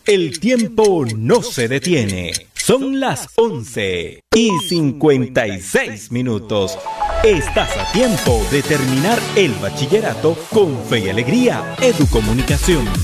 El tiempo no se detiene. Son las 11:56. Estás a tiempo de terminar el bachillerato con fe y alegría. Educomunicación.